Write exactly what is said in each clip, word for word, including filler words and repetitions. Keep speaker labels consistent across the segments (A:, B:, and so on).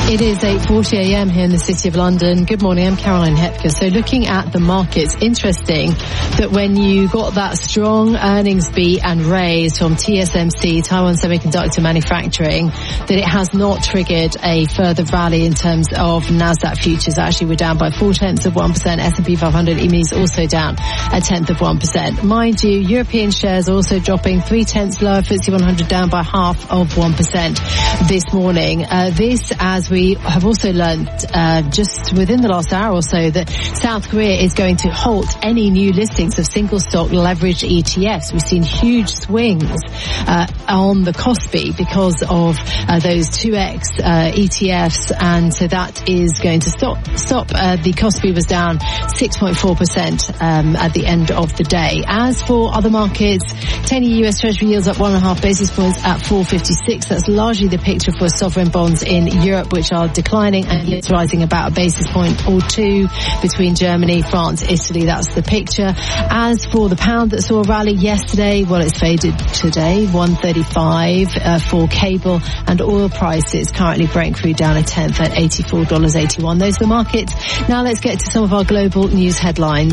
A: It is eight forty a.m. here in the City of London. Good morning, I'm Caroline Hepker. So looking at the markets, interesting that when you got that strong earnings beat and raise from T S M C, Taiwan Semiconductor Manufacturing, that it has not triggered a further rally in terms of NASDAQ futures. Actually, we're down by four tenths of one percent. S and P five hundred E M I is also down a tenth of one percent. Mind you, European shares also dropping three tenths lower. F T S E one hundred down by half of one percent this morning. Uh, this, as we We have also learned uh, just within the last hour or so that South Korea is going to halt any new listings of single stock leveraged E T Fs. We've seen huge swings uh, on the Kospi because of uh, those two X uh, E T Fs, and so that is going to stop. Stop. Uh, the Kospi was down six point four percent um, at the end of the day. As for other markets, ten-year U S Treasury yields up one and a half basis points at four fifty-six. That's largely the picture for sovereign bonds in Europe, which are declining, and it's rising about a basis point or two between Germany, France, Italy. That's the picture. As for the pound that saw a rally yesterday, well, it's faded today, one thirty-five uh, for cable, and oil prices currently Brent crude down a tenth at eighty-four dollars and eighty-one cents. Those are the markets. Now let's get to some of our global news headlines.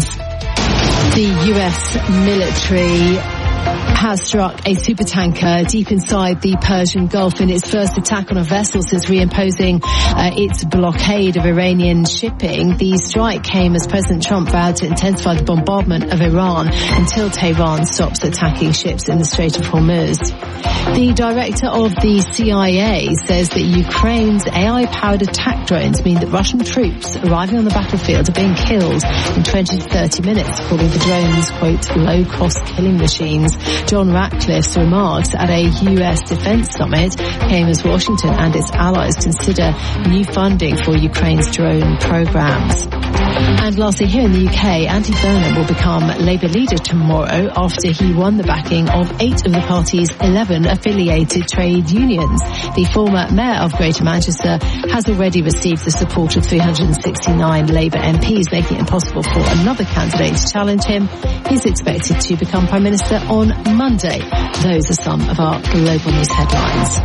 A: The U S military has struck a supertanker deep inside the Persian Gulf in its first attack on a vessel since reimposing uh, its blockade of Iranian shipping. The strike came as President Trump vowed to intensify the bombardment of Iran until Tehran stops attacking ships in the Strait of Hormuz. The director of the C I A says that Ukraine's A I-powered attack drones mean that Russian troops arriving on the battlefield are being killed in twenty to thirty minutes, calling the drones, quote, low-cost killing machines. John Ratcliffe's remarks at a U S defense summit came as Washington and its allies consider new funding for Ukraine's drone programs. And lastly, here in the U K, Andy Burnham will become Labour leader tomorrow after he won the backing of eight of the party's eleven affiliated trade unions. The former mayor of Greater Manchester has already received the support of three hundred sixty-nine Labour M Ps, making it impossible for another candidate to challenge him. He's expected to become Prime Minister on Monday. Those are some of our global news headlines.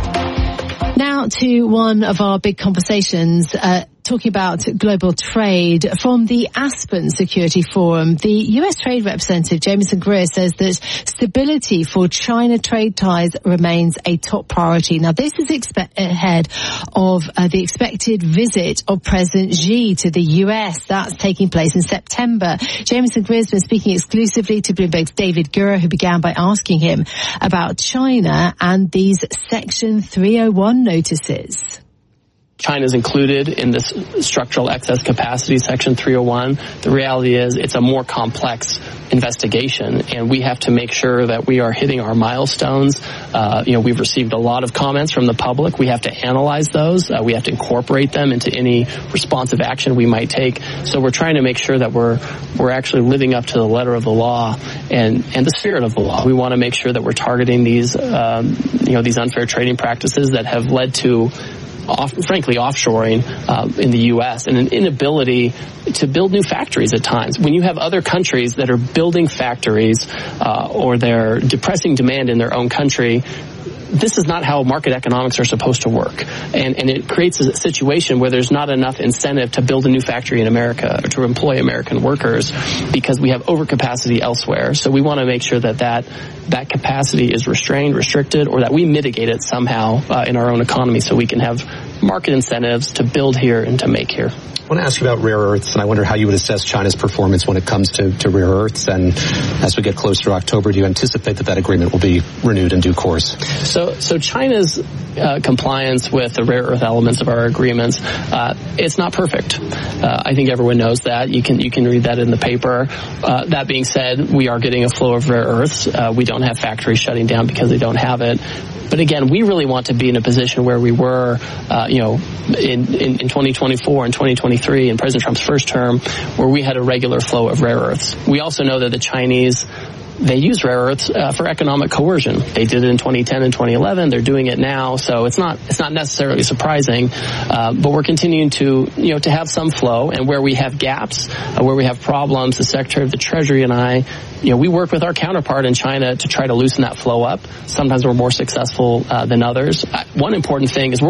A: Now to one of our big conversations, uh, talking about global trade from the Aspen Security Forum. The U S Trade Representative Jamieson Greer says that stability for China trade ties remains a top priority. Now, this is expe- ahead of uh, the expected visit of President Xi to the U S. That's taking place in September. Jamieson Greer has been speaking exclusively to Bloomberg's David Gura, who began by asking him about China and these Section three oh one notices.
B: China's included in this structural excess capacity, Section three oh one. The reality is it's a more complex investigation, and we have to make sure that we are hitting our milestones. Uh, you know, we've received a lot of comments from the public. We have to analyze those. Uh, we have to incorporate them into any responsive action we might take. So we're trying to make sure that we're we're actually living up to the letter of the law and, and the spirit of the law. We want to make sure that we're targeting these, um, you know, these unfair trading practices that have led to Off, frankly, offshoring uh, in the U S and an inability to build new factories at times. When you have other countries that are building factories uh, or they're depressing demand in their own country, this is not how market economics are supposed to work. And, and it creates a situation where there's not enough incentive to build a new factory in America or to employ American workers because we have overcapacity elsewhere. So we want to make sure that that, that capacity is restrained, restricted, or that we mitigate it somehow uh, in our own economy so we can have market incentives to build here and to make here.
C: I want to ask you about rare earths, and I wonder how you would assess China's performance when it comes to, to rare earths. And as we get closer to October, do you anticipate that that agreement will be renewed in due course?
B: So, so China's uh, compliance with the rare earth elements of our agreements, uh, it's not perfect. Uh, I think everyone knows that. You can you can read that in the paper. Uh, that being said, we are getting a flow of rare earths. Uh, we don't have factories shutting down because they don't have it. But again, we really want to be in a position where we were, uh, you know, in, in, in twenty twenty-four and twenty twenty-three in President Trump's first term, where we had a regular flow of rare earths. We also know that the Chinese, they use rare earths uh, for economic coercion. They did it in twenty ten and twenty eleven. They're doing it now, so it's not it's not necessarily surprising. Uh, but we're continuing to you know to have some flow, and where we have gaps, uh, where we have problems, the Secretary of the Treasury and I, you know, we work with our counterpart in China to try to loosen that flow up. Sometimes we're more successful uh, than others. Uh, one important thing is we're moving forward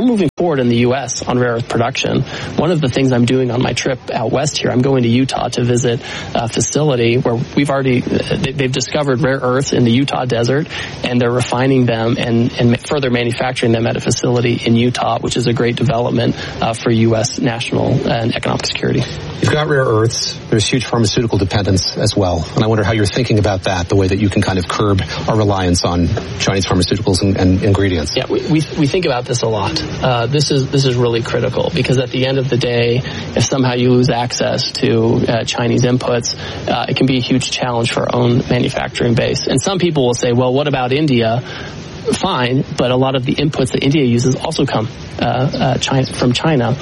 B: forward in the U S on rare earth production. One of the things I'm doing on my trip out west here, I'm going to Utah to visit a facility where we've already, they've discovered rare earths in the Utah desert, and they're refining them and, and further manufacturing them at a facility in Utah, which is a great development uh, for U S national and economic security.
C: You've got rare earths. There's huge pharmaceutical dependence as well. And I wonder how you're thinking about that, the way that you can kind of curb our reliance on Chinese pharmaceuticals and, and ingredients.
B: Yeah, we, we we think about this a lot. Uh, this is this is really critical, because at the end of the day, if somehow you lose access to uh, Chinese inputs, uh, it can be a huge challenge for our own manufacturing base. And some people will say, well, what about India? Fine, but a lot of the inputs that India uses also come uh, uh, China, from China.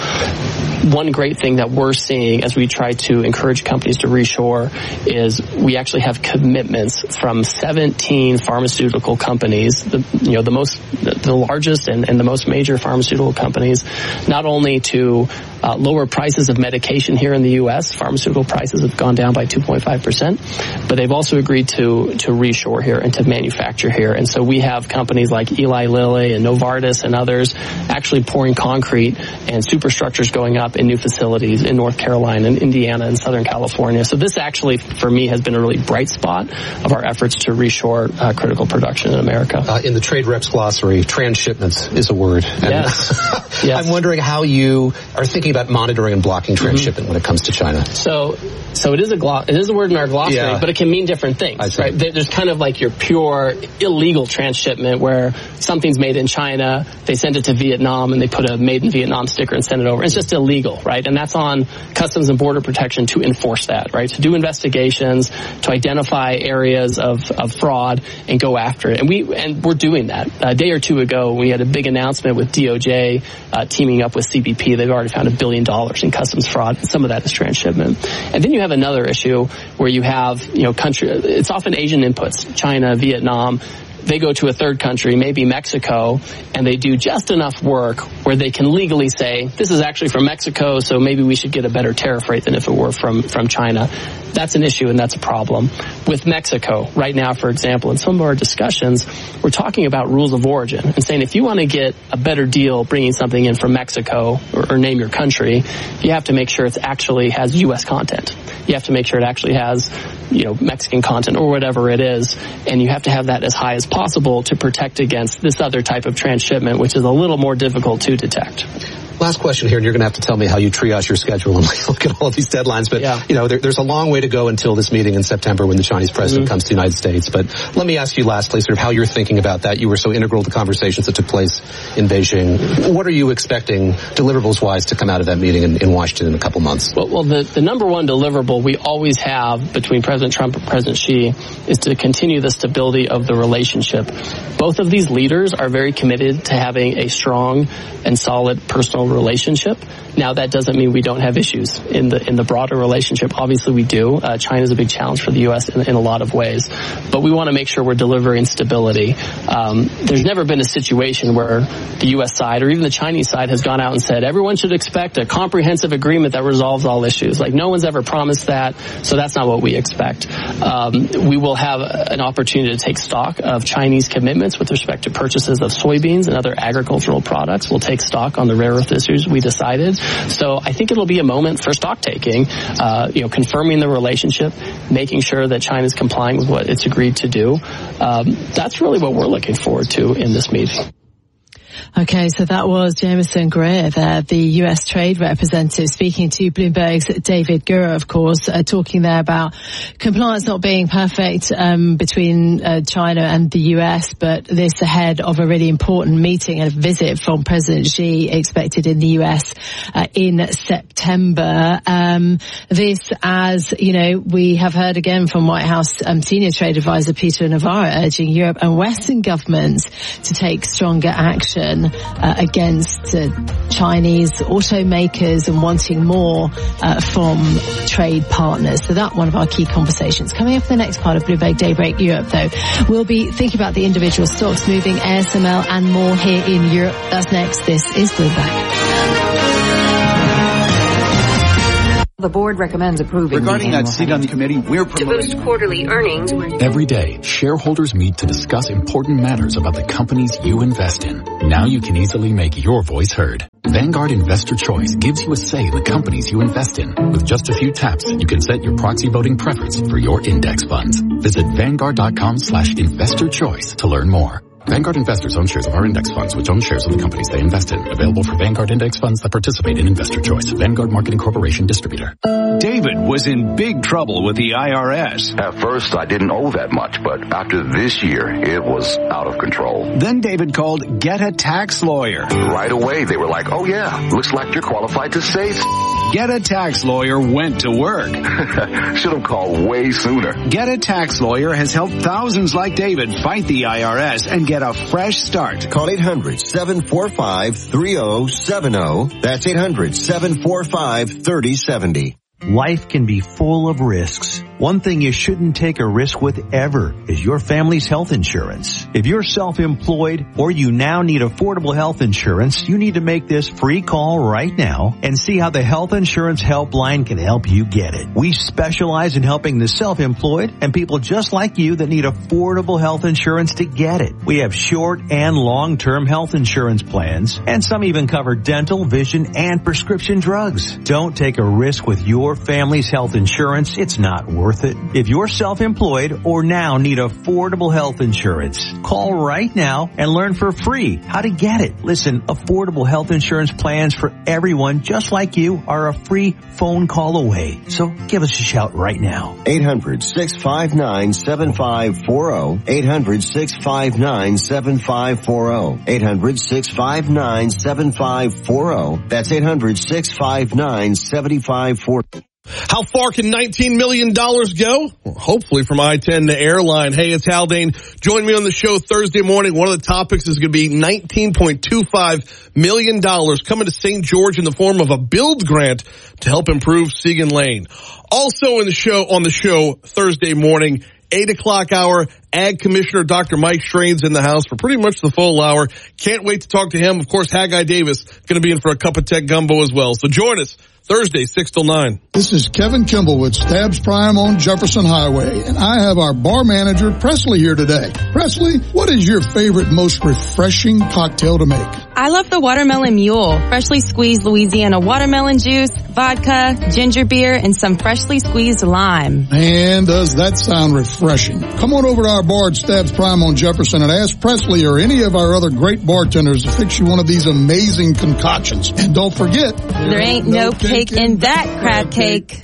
B: One great thing that we're seeing as we try to encourage companies to reshore is we actually have commitments from seventeen pharmaceutical companies, the, you know, the most, the largest and, and the most major pharmaceutical companies, not only to uh, lower prices of medication here in the U S. Pharmaceutical prices have gone down by two point five percent, but they've also agreed to to reshore here and to manufacture here. And so we have companies like Eli Lilly and Novartis and others actually pouring concrete and superstructures going up in new facilities in North Carolina and Indiana and Southern California. So this actually, for me, has been a really bright spot of our efforts to reshore uh, critical production in America.
C: Uh, in the trade reps glossary, transshipments is a word. And
B: yes. yes.
C: I'm wondering how you are thinking about monitoring and blocking transshipment mm-hmm. when it comes to China.
B: So, so it is a glo- it is a word in our glossary, yeah. but it can mean different things, right? There's kind of like your pure illegal transshipment where something's made in China, they send it to Vietnam, and they put a made in Vietnam sticker and send it over. It's just illegal, right? And that's on Customs and Border Protection to enforce that, right? To do investigations, to identify areas of, of fraud and go after it. And we and we're doing that. A day or two ago, we had a big announcement with D O J uh, teaming up with C B P. They've already found a billion dollars in customs fraud. And some of that is transshipment. And then you have another issue where you have, you know, country. It's often Asian inputs, China, Vietnam. They go to a third country, maybe Mexico, and they do just enough work where they can legally say, this is actually from Mexico, so maybe we should get a better tariff rate than if it were from, from China. That's an issue, and that's a problem. With Mexico, right now, for example, in some of our discussions, we're talking about rules of origin and saying if you want to get a better deal bringing something in from Mexico, or, or name your country, you have to make sure it actually has U S content. You have to make sure it actually has, you know, Mexican content or whatever it is, and you have to have that as high as possible to protect against this other type of transshipment, which is a little more difficult to detect.
C: Last question here, and you're going to have to tell me how you triage your schedule and look at all of these deadlines. But, yeah. you know, there, there's a long way to go until this meeting in September when the Chinese president mm-hmm. comes to the United States. But let me ask you lastly sort of how you're thinking about that. You were so integral to conversations that took place in Beijing. What are you expecting, deliverables-wise, to come out of that meeting in, in Washington in a couple months?
B: Well, well the, the number one deliverable we always have between President Trump and President Xi is to continue the stability of the relationship. Both of these leaders are very committed to having a strong and solid personal relationship. Now, that doesn't mean we don't have issues in the in the broader relationship. Obviously, we do. Uh, China is a big challenge for the U S in, in a lot of ways, but we want to make sure we're delivering stability. Um, there's never been a situation where the U S side or even the Chinese side has gone out and said everyone should expect a comprehensive agreement that resolves all issues. Like, no one's ever promised that, so that's not what we expect. Um, we will have an opportunity to take stock of Chinese commitments with respect to purchases of soybeans and other agricultural products. We'll take stock on the rare earth issues we decided. So I think it'll be a moment for stock taking, uh, you know, confirming the relationship, making sure that China's complying with what it's agreed to do. Um, that's really what we're looking forward to in this meeting.
A: Okay, so that was Jameson Greer there, the U S trade representative, speaking to Bloomberg's David Gura, of course, uh, talking there about compliance not being perfect um, between uh, China and the U S, but this ahead of a really important meeting and a visit from President Xi expected in the U S uh, in September. Um, this, as you know, we have heard again from White House um, senior trade advisor Peter Navarro urging Europe and Western governments to take stronger action Uh, against uh, Chinese automakers and wanting more uh, from trade partners. So that's one of our key conversations. Coming up in the next part of Bloomberg Daybreak Europe, though, we'll be thinking about the individual stocks moving, A S M L and more here in Europe. That's next. This is Bloomberg.
D: The board recommends approving.
E: Regarding that seat on the committee, we're promoting
F: to boost quarterly earnings.
G: Every day, shareholders meet to discuss important matters about the companies you invest in. Now you can easily make your voice heard. Vanguard Investor Choice gives you a say in the companies you invest in. With just a few taps, you can set your proxy voting preference for your index funds. Visit Vanguard.com slash investor choice to learn more. Vanguard investors own shares of our index funds, which own shares of the companies they invest in. Available for Vanguard index funds that participate in Investor Choice. Vanguard Marketing Corporation distributor.
H: David was in big trouble with the I R S.
I: At first, I didn't owe that much, but after this year, it was out of control.
H: Then David called Get a Tax Lawyer.
I: Right away, they were like, oh yeah, looks like you're qualified to save.
H: Get a Tax Lawyer went to work.
I: Should have called way sooner.
H: Get a Tax Lawyer has helped thousands like David fight the I R S and get a fresh start.
J: Call eight hundred, seven four five, three oh seven oh. That's eight hundred, seven four five, three oh seven oh.
K: Life can be full of risks. One thing you shouldn't take a risk with ever is your family's health insurance. If you're self-employed or you now need affordable health insurance, you need to make this free call right now and see how the Health Insurance Helpline can help you get it. We specialize in helping the self-employed and people just like you that need affordable health insurance to get it. We have short and long-term health insurance plans, and some even cover dental, vision, and prescription drugs. Don't take a risk with your family's health insurance. It's not worth it. If you're self-employed or now need affordable health insurance, call right now and learn for free how to get it. Listen, affordable health insurance plans for everyone just like you are a free phone call away. So give us a shout right now.
J: eight hundred, six five nine, seven five four oh. eight hundred, six five nine, seven five four oh. eight hundred, six five nine, seven five four oh. That's eight hundred, six five nine, seven five four oh.
L: How far can nineteen million dollars go? Well, hopefully from I ten to airline. Hey, it's Haldane. Join me on the show Thursday morning. One of the topics is going to be nineteen point two five million dollars coming to Saint George in the form of a build grant to help improve Segan Lane. Also in the show, on the show Thursday morning, eight o'clock hour, Ag Commissioner Doctor Mike Strain's in the house for pretty much the full hour. Can't wait to talk to him. Of course, Haggai Davis going to be in for a cup of tech gumbo as well. So join us Thursday, six till nine.
M: This is Kevin Kimball with Stabs Prime on Jefferson Highway, and I have our bar manager, Presley, here today. Presley, what is your favorite, most refreshing cocktail to make?
N: I love the Watermelon Mule. Freshly squeezed Louisiana watermelon juice, vodka, ginger beer, and some freshly squeezed lime.
M: Man, does that sound refreshing. Come on over to our bar at Stabs Prime on Jefferson and ask Presley or any of our other great bartenders to fix you one of these amazing concoctions. And don't forget,
N: there ain't no cake in that crab cake.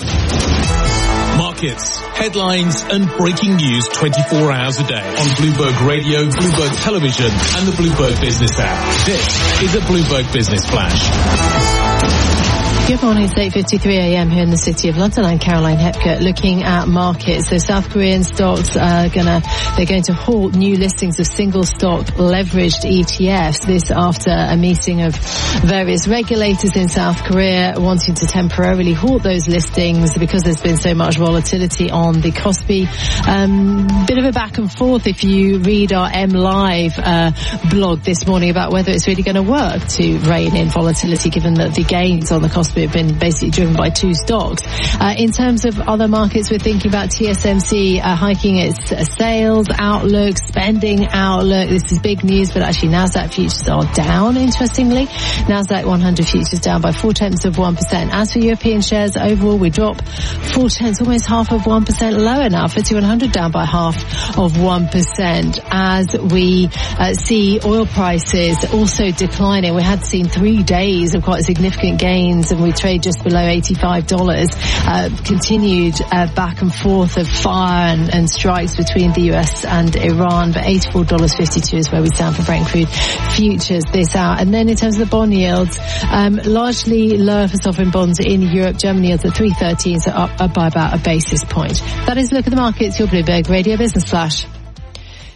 O: Markets, headlines, and breaking news twenty-four hours a day on Bloomberg Radio, Bloomberg Television, and the Bloomberg Business app. This is a Bloomberg Business Flash.
A: Good morning, it's eight fifty-three a.m. here in the City of London. I'm Caroline Hepker looking at markets. So South Korean stocks are gonna, they're going to halt new listings of single stock leveraged E T Fs. This after a meeting of various regulators in South Korea wanting to temporarily halt those listings because there's been so much volatility on the Kospi. Um, bit of a back and forth if you read our M Live uh, blog this morning about whether it's really going to work to rein in volatility given that the gains on the Kospi have been basically driven by two stocks. Uh, in terms of other markets, we're thinking about T S M C uh, hiking its uh, sales outlook, spending outlook. This is big news, but actually NASDAQ futures are down, interestingly. NASDAQ one hundred futures down by four tenths of one percent. As for European shares, overall we drop four tenths, almost half of one percent lower now. FTSE one hundred down by half of one percent as we uh, see oil prices also declining. We had seen three days of quite significant gains and we trade just below eighty-five dollars. Uh, continued uh, back and forth of fire and, and strikes between the U S and Iran, but eighty-four dollars and fifty-two cents is where we stand for Brent crude futures this hour. And then in terms of the bond yields, um, largely lower for sovereign bonds in Europe. Germany yields at three thirteen, so up, up by about a basis point. That is a look at the markets, your Bloomberg Radio Business Flash.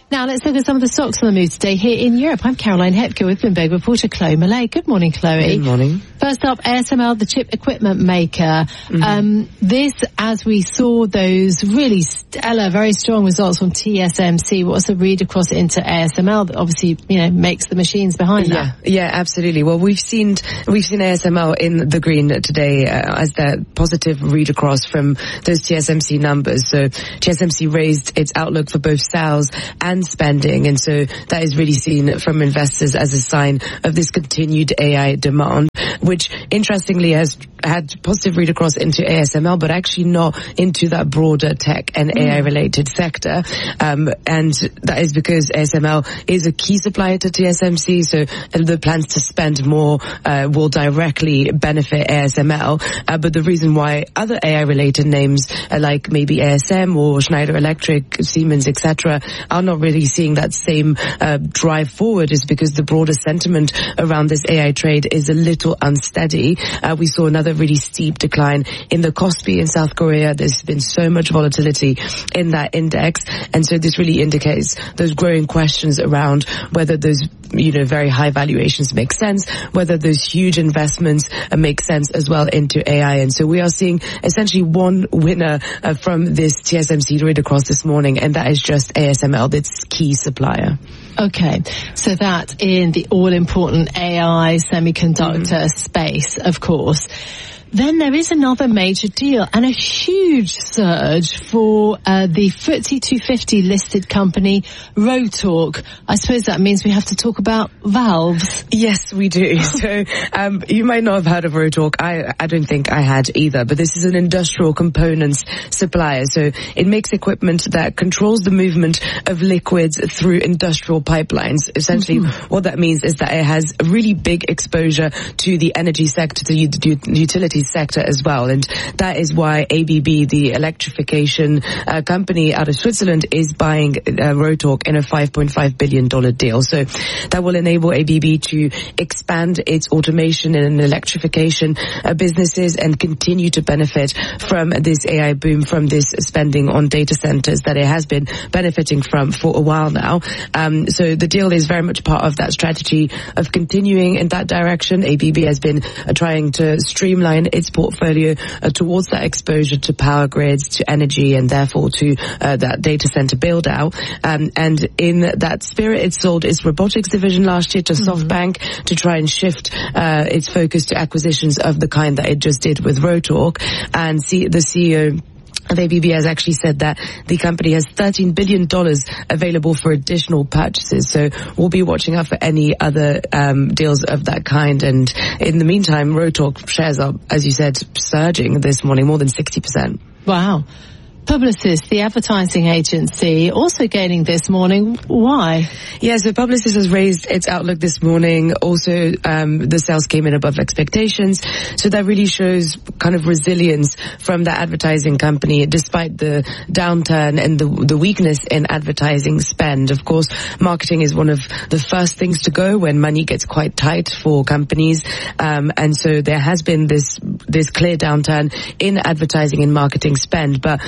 A: Now let's look at some of the stocks on the move today here in Europe. I'm Caroline Hepker with Bloomberg reporter Chloe Millay. Good morning, Chloe.
D: Good morning.
A: First up, A S M L, the chip equipment maker. Mm-hmm. Um, this, as we saw those really stellar, very strong results from T S M C, what's the read across into A S M L that obviously, you know, makes the machines behind
D: yeah,
A: that?
D: Yeah, absolutely. Well, we've seen, we've seen A S M L in the green today uh, as the positive read across from those T S M C numbers. So T S M C raised its outlook for both sales and spending, and so that is really seen from investors as a sign of this continued A I demand, which interestingly has had positive read across into A S M L, but actually not into that broader tech and A I related sector. Um, and that is because A S M L is a key supplier to T S M C, so the plans to spend more uh, will directly benefit A S M L. Uh, but the reason why other A I related names uh, like maybe A S M or Schneider Electric, Siemens, et cetera are not really seeing that same uh, drive forward is because the broader sentiment around this A I trade is a little unsteady. Uh, we saw another really steep decline in the Kospi in South Korea. There's been so much volatility in that index, and so this really indicates those growing questions around whether those, you know, very high valuations make sense, whether those huge investments uh, make sense as well into A I. And so we are seeing essentially one winner uh, from this T S M C read across this morning, and that is just A S M L, its key supplier.
A: Okay, so that in the all-important A I semiconductor mm-hmm. space, of course. Then there is another major deal and a huge surge for uh, the F T S E two fifty listed company Rotork. I suppose that means we have to talk about valves.
D: Yes, we do. So um, you might not have heard of Rotork. I, I don't think I had either, but this is an industrial components supplier. So it makes equipment that controls the movement of liquids through industrial pipelines. Essentially, mm-hmm. what that means is that it has a really big exposure to the energy sector, to the utility sector as well, and that is why A B B, the electrification uh, company out of Switzerland, is buying uh, Rotork in a five point five billion dollars deal. So that will enable A B B to expand its automation and electrification uh, businesses and continue to benefit from this A I boom, from this spending on data centers that it has been benefiting from for a while now. Um, so the deal is very much part of that strategy of continuing in that direction. A B B has been uh, trying to streamline its portfolio uh, towards that exposure to power grids, to energy, and therefore to uh, that data center build out. Um, and in that spirit, it sold its robotics division last year to mm-hmm. SoftBank to try and shift uh, its focus to acquisitions of the kind that it just did with Rotork. And see, the C E O of A B B has actually said that the company has thirteen billion dollars available for additional purchases. So we'll be watching out for any other um, deals of that kind. And in the meantime, Rotork shares are, as you said, surging this morning, more than sixty percent.
A: Wow. Publicis, the advertising agency, also gaining this morning. Why?
D: Yeah, so Publicis has raised its outlook this morning. Also, um, the sales came in above expectations. So that really shows kind of resilience from the advertising company, despite the downturn and the, the weakness in advertising spend. Of course, marketing is one of the first things to go when money gets quite tight for companies. Um, and so there has been this, this clear downturn in advertising and marketing spend. But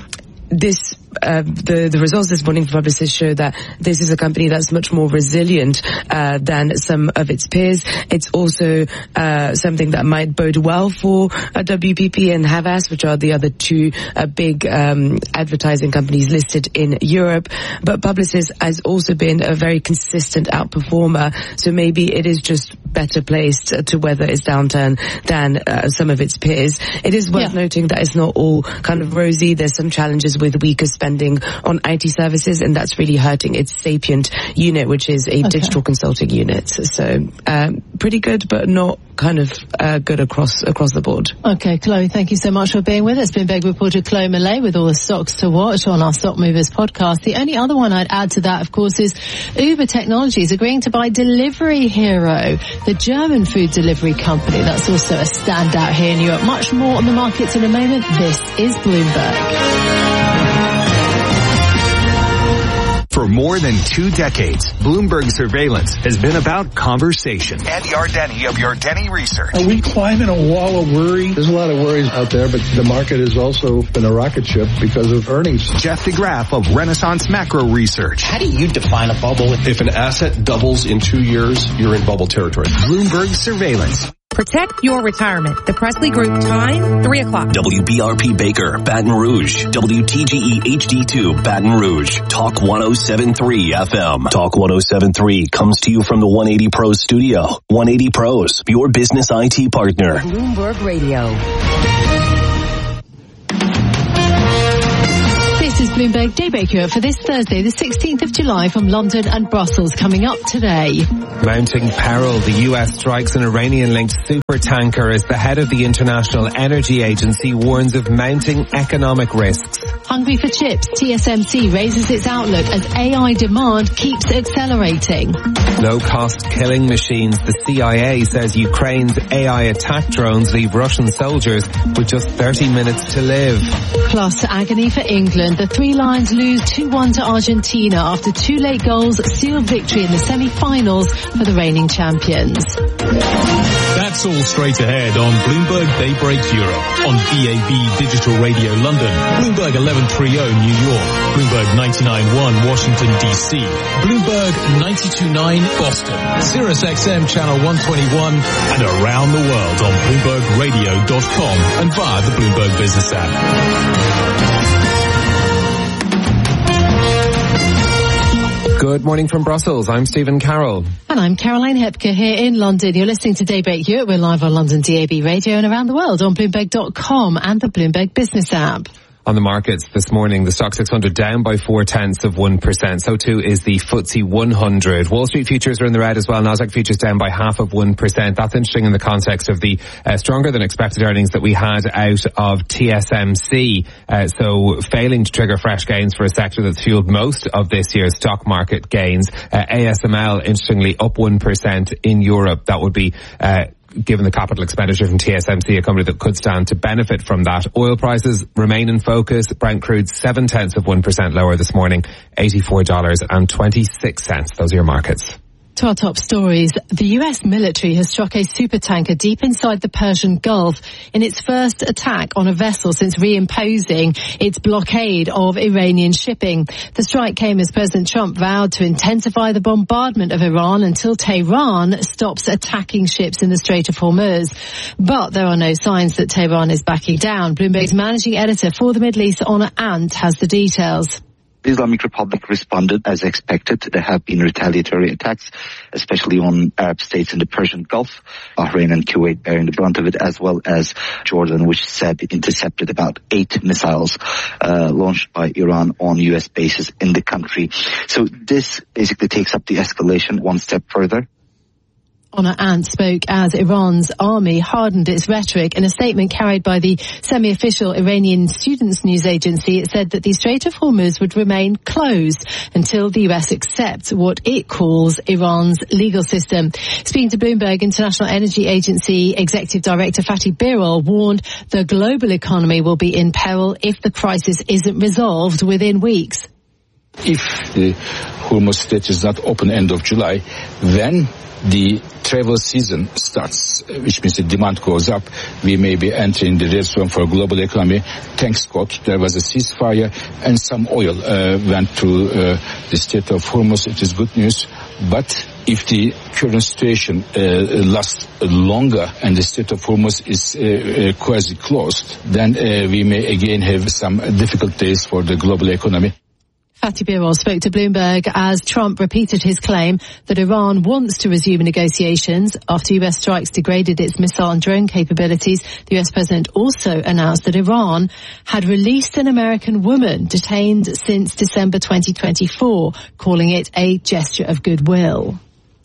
D: this uh, the the results this morning for Publicis show that this is a company that's much more resilient uh, than some of its peers. It's also uh, something that might bode well for uh, W P P and Havas, which are the other two uh, big um, advertising companies listed in Europe. But Publicis has also been a very consistent outperformer, so maybe it is just better placed to weather its downturn than uh, some of its peers. It is worth yeah. noting that it's not all kind of rosy. There's some challenges with weaker spending on I T services, and that's really hurting its Sapient unit, which is a okay. digital consulting unit. So um, pretty good, but not kind of uh, good across across the board.
A: Okay, Chloe, thank you so much for being with us. Bloomberg reporter Chloe Millay with all the stocks to watch on our Stock Movers podcast. The only other one I'd add to that, of course, is Uber Technologies agreeing to buy Delivery Hero, the German food delivery company. That's also a standout here in Europe. Much more on the markets in a moment. This is Bloomberg.
F: For more than two decades, Bloomberg Surveillance has been about conversation.
P: Andy Ardeni of your Denny Research.
Q: Are we climbing a wall of worry? There's a lot of worries out there, but the market has also been a rocket ship because of earnings.
F: Jeff DeGraff of Renaissance Macro Research.
R: How do you define a bubble?
S: If an asset doubles in two years, you're in bubble territory.
F: Bloomberg Surveillance.
T: Protect your retirement. The Presley Group time, three o'clock.
U: W B R P Baker, Baton Rouge. W T G E H D two, Baton Rouge. Talk one oh seven point three F M. Talk one oh seven point three comes to you from the one eighty Pros studio. one eighty Pros, your business I T partner.
V: Bloomberg Radio.
A: This is Bloomberg Daybreak Europe for this Thursday, the sixteenth of July from London and Brussels. Coming up today.
W: Mounting peril. The U S strikes an Iranian-linked supertanker as the head of the International Energy Agency warns of mounting economic risks.
A: Hungry for chips, T S M C raises its outlook as A I demand keeps accelerating.
W: Low-cost killing machines. The C I A says Ukraine's A I attack drones leave Russian soldiers with just thirty minutes to live.
A: Plus, agony for England. The Three Lions lose two one to Argentina after two late goals sealed victory in the semi-finals for the reigning champions.
O: That's all straight ahead on Bloomberg Daybreak Europe, on D A B Digital Radio London, Bloomberg eleven thirty New York, Bloomberg ninety-nine point one Washington D C, Bloomberg ninety-two point nine Boston, Sirius X M Channel one twenty-one, and around the world on Bloomberg Radio dot com and via the Bloomberg Business app.
W: Good morning from Brussels. I'm Stephen Carroll.
A: And I'm Caroline Hepker here in London. You're listening to Daybreak Europe. We're live on London D A B Radio and around the world on Bloomberg dot com and the Bloomberg Business app.
W: On the markets this morning, the Stoxx six hundred down by four tenths of one percent. So too is the F T S E one hundred. Wall Street futures are in the red as well. Nasdaq futures down by half of one percent. That's interesting in the context of the uh, stronger than expected earnings that we had out of T S M C. Uh, so failing to trigger fresh gains for a sector that's fueled most of this year's stock market gains. Uh, A S M L, interestingly, up one percent in Europe. That would be uh given the capital expenditure from T S M C, a company that could stand to benefit from that. Oil prices remain in focus. Brent crude seven tenths of one percent lower this morning, eighty-four dollars and twenty-six cents. Those are your markets.
A: To our top stories, the U S military has struck a supertanker deep inside the Persian Gulf in its first attack on a vessel since reimposing its blockade of Iranian shipping. The strike came as President Trump vowed to intensify the bombardment of Iran until Tehran stops attacking ships in the Strait of Hormuz. But there are no signs that Tehran is backing down. Bloomberg's managing editor for the Middle East, Honor Ant, has the details.
X: The Islamic Republic responded as expected. There have been retaliatory attacks, especially on Arab states in the Persian Gulf, Bahrain and Kuwait bearing the brunt of it, as well as Jordan, which said it intercepted about eight missiles uh, launched by Iran on U S bases in the country. So this basically takes up the escalation one step further.
A: Honor Ant spoke as Iran's army hardened its rhetoric. In a statement carried by the semi-official Iranian Students News Agency, it said that the Strait of Hormuz would remain closed until the U S accepts what it calls Iran's legal system. Speaking to Bloomberg, International Energy Agency Executive Director Fatih Birol warned the global economy will be in peril if the crisis isn't resolved within weeks.
Y: If the Hormuz Strait is not open end of July, then the travel season starts, which means the demand goes up. We may be entering the red zone for global economy. Thanks God, there was a ceasefire and some oil uh, went to uh, the Strait of Hormuz. It is good news. But if the current situation uh, lasts longer and the Strait of Hormuz is uh, uh, quasi-closed, then uh, we may again have some difficult days for the global economy.
A: Fatih Birol spoke to Bloomberg as Trump repeated his claim that Iran wants to resume negotiations after U S strikes degraded its missile and drone capabilities. The U S president also announced that Iran had released an American woman detained since December twenty twenty-four, calling it a gesture of goodwill.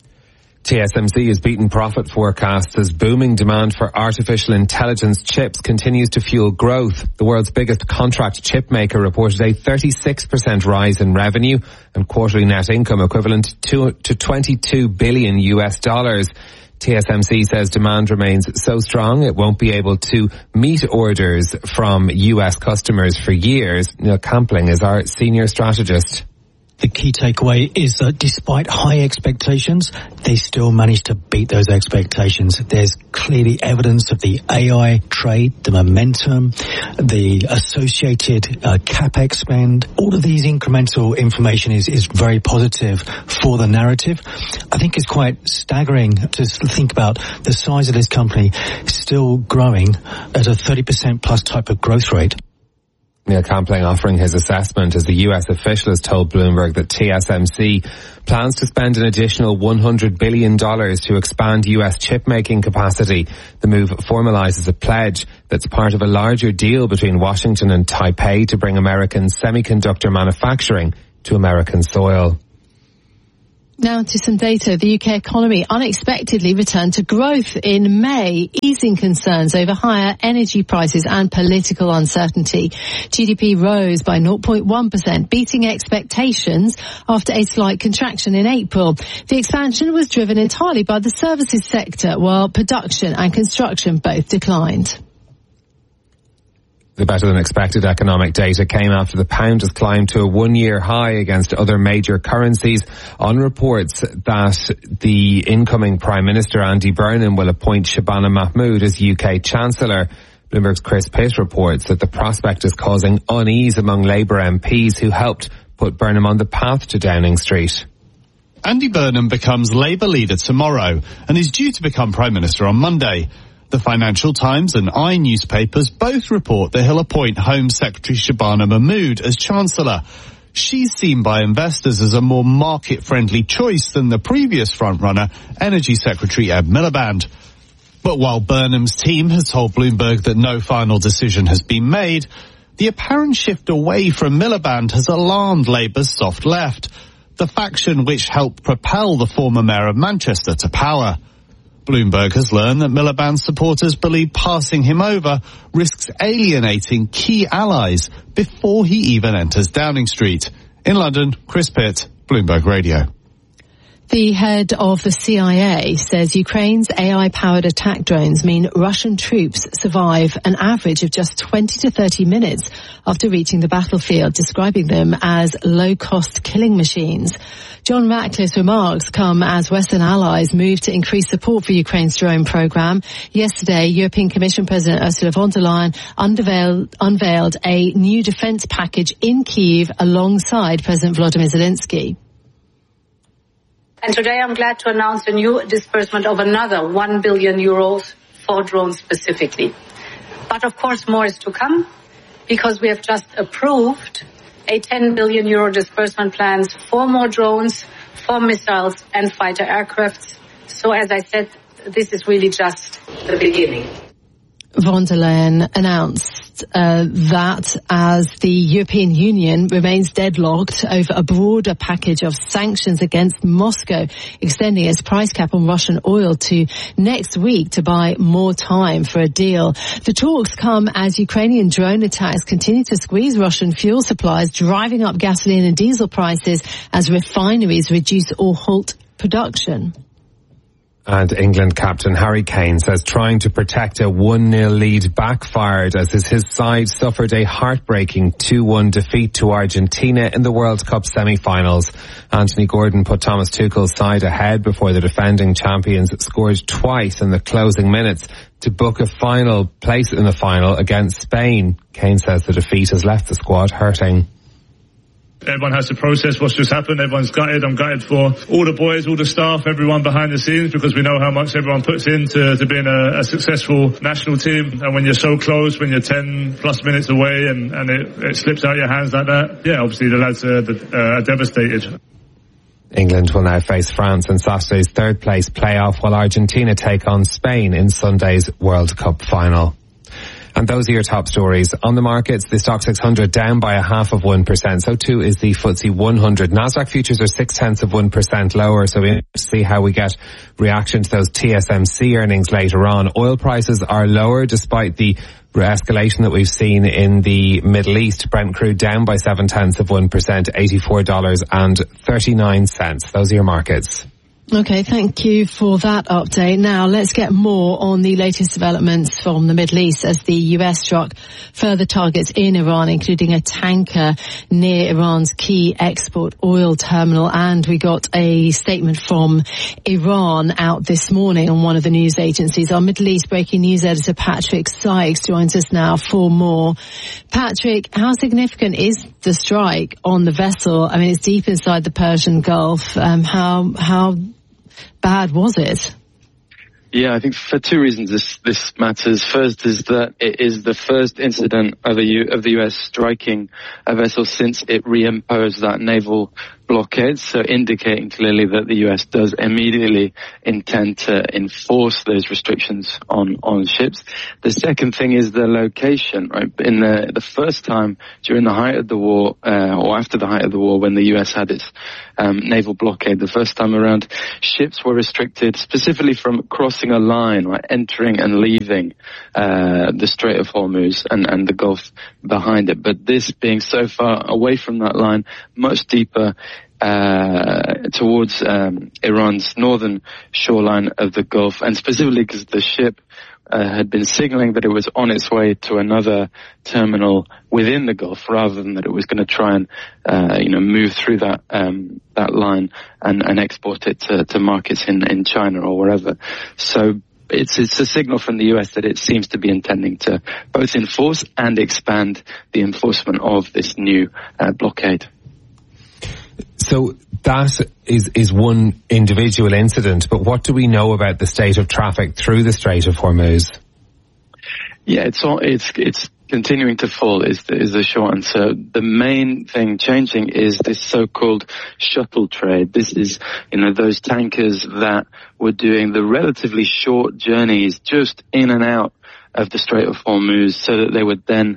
W: T S M C has beaten profit forecasts as booming demand for artificial intelligence chips continues to fuel growth. The world's biggest contract chip maker reported a thirty-six percent rise in revenue and quarterly net income equivalent to, to twenty-two billion U S dollars. T S M C says demand remains so strong it won't be able to meet orders from U S customers for years. Neil Campling is our senior strategist.
B: The key takeaway is that despite high expectations, they still managed to beat those expectations. There's clearly evidence of the A I trade, the momentum, the associated uh, capex spend. All of these incremental information is, is very positive for the narrative. I think it's quite staggering to think about the size of this company still growing at a thirty percent plus type of growth rate.
W: Neil Campling offering his assessment as the U S official has told Bloomberg that T S M C plans to spend an additional one hundred billion dollars to expand U S chip-making capacity. The move formalizes a pledge that's part of a larger deal between Washington and Taipei to bring American semiconductor manufacturing to American soil.
A: Now to some data. The U K economy unexpectedly returned to growth in May, easing concerns over higher energy prices and political uncertainty. G D P rose by zero point one percent, beating expectations after a slight contraction in April. The expansion was driven entirely by the services sector, while production and construction both declined.
W: The better-than-expected economic data came after the pound has climbed to a one-year high against other major currencies on reports that the incoming Prime Minister, Andy Burnham, will appoint Shabana Mahmood as U K Chancellor. Bloomberg's Chris Pitt reports that the prospect is causing unease among Labour M Ps who helped put Burnham on the path to Downing Street.
C: Andy Burnham becomes Labour leader tomorrow and is due to become Prime Minister on Monday. The Financial Times and I newspapers both report that he'll appoint Home Secretary Shabana Mahmood as Chancellor. She's seen by investors as a more market-friendly choice than the previous frontrunner, Energy Secretary Ed Miliband. But while Burnham's team has told Bloomberg that no final decision has been made, the apparent shift away from Miliband has alarmed Labour's soft left, the faction which helped propel the former mayor of Manchester to power. Bloomberg has learned that Miliband's supporters believe passing him over risks alienating key allies before he even enters Downing Street. In London, Chris Pitt, Bloomberg Radio.
A: The head of the C I A says Ukraine's A I-powered attack drones mean Russian troops survive an average of just twenty to thirty minutes after reaching the battlefield, describing them as low-cost killing machines. John Ratcliffe's remarks come as Western allies move to increase support for Ukraine's drone program. Yesterday, European Commission President Ursula von der Leyen unveiled, unveiled a new defence package in Kyiv alongside President Volodymyr Zelensky.
E: And today I'm glad to announce a new disbursement of another one billion euros for drones specifically. But of course more is to come, because we have just approved a ten billion euro disbursement plans for more drones, for missiles and fighter aircrafts. So as I said, this is really just the beginning.
A: Von der Leyen announced uh, that as the European Union remains deadlocked over a broader package of sanctions against Moscow, extending its price cap on Russian oil to next week to buy more time for a deal. The talks come as Ukrainian drone attacks continue to squeeze Russian fuel supplies, driving up gasoline and diesel prices as refineries reduce or halt production.
W: And England captain Harry Kane says trying to protect a one nil lead backfired as his, his side suffered a heartbreaking two one defeat to Argentina in the World Cup semi-finals. Anthony Gordon put Thomas Tuchel's side ahead before the defending champions scored twice in the closing minutes to book a final place in the final against Spain. Kane says the defeat has left the squad hurting.
R: Everyone has to process what's just happened. Everyone's gutted. I'm gutted for all the boys, all the staff, everyone behind the scenes, because we know how much everyone puts into to being a, a successful national team. And when you're so close, when you're ten plus minutes away and, and it, it slips out your hands like that, yeah, obviously the lads are, uh, are devastated.
W: England will now face France in Saturday's third place playoff, while Argentina take on Spain in Sunday's World Cup final. And those are your top stories. On the markets, the Stock six hundred down by a half of one percent. So too is the F T S E one hundred. Nasdaq futures are six tenths of one percent lower. So we'll see how we get reaction to those T S M C earnings later on. Oil prices are lower despite the escalation that we've seen in the Middle East. Brent crude down by seven tenths of one percent, eighty-four dollars and thirty-nine cents. Those are your markets.
A: Okay, thank you for that update. Now, let's get more on the latest developments from the Middle East as the U S struck further targets in Iran, including a tanker near Iran's key export oil terminal. And we got a statement from Iran out this morning on one of the news agencies. Our Middle East breaking news editor, Patrick Sykes, joins us now for more. Patrick, how significant is the strike on the vessel? I mean, it's deep inside the Persian Gulf. Um, how, how, bad was it?
G: Yeah, I think for two reasons this this matters. First is that it is the first incident of, a U, of the U S striking a vessel since it reimposed that naval blockade, so indicating clearly that the U S does immediately intend to enforce those restrictions on, on ships. The second thing is the location, right? In the, the first time during the height of the war, uh, or after the height of the war, when the U S had its um, naval blockade, the first time around, ships were restricted specifically from crossing a line, right? Entering and leaving uh, the Strait of Hormuz and, and the Gulf behind it. But this being so far away from that line, much deeper, Uh, towards um, Iran's northern shoreline of the Gulf, and specifically because the ship uh, had been signaling that it was on its way to another terminal within the Gulf, rather than that it was going to try and uh, you know move through that um, that line and, and export it to, to markets in, in China or wherever. So It's, it's a signal from the U S that it seems to be intending to both enforce and expand the enforcement of this new uh, blockade.
W: So that is, is one individual incident, but what do we know about the state of traffic through the Strait of Hormuz?
G: Yeah, it's all, it's, it's continuing to fall is the, is the short answer. The main thing changing is this so-called shuttle trade. This is, you know, those tankers that were doing the relatively short journeys just in and out of the Strait of Hormuz so that they would then